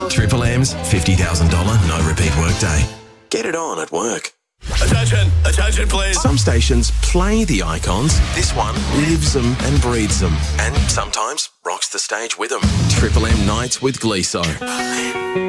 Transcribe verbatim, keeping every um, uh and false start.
Triple M's fifty thousand dollars no repeat workday. Get it on at work. Attention, attention please. Some stations play the icons. This one lives them and breathes them. And sometimes rocks the stage with them. Triple M Nights with Gleeso.